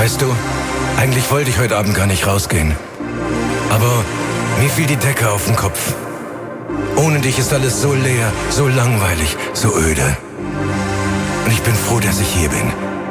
Weißt du, eigentlich wollte ich heute Abend gar nicht rausgehen. Aber mir fiel die Decke auf den Kopf. Ohne dich ist alles so leer, so langweilig, so öde. Und ich bin froh, dass ich hier bin.